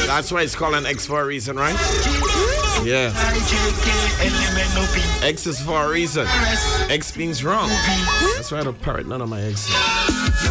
That's why it's called an X for a reason, right? Yeah. X is for a reason. X means wrong. That's why I don't parrot none of my X's.